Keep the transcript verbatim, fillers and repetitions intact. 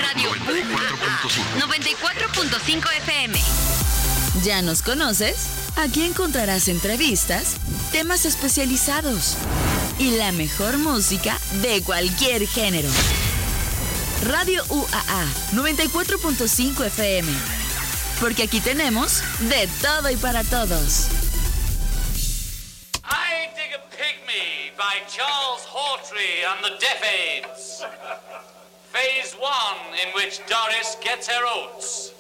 Radio noventa y cuatro punto cinco F M. ¿Ya nos conoces? Aquí encontrarás entrevistas, temas especializados y la mejor música de cualquier género. Radio U A A noventa y cuatro punto cinco F M. Porque aquí tenemos de todo y para todos. I Dig a Pygmy by Charles Hawtrey and the Deaf Aids. Phase one, in which Doris gets her oats.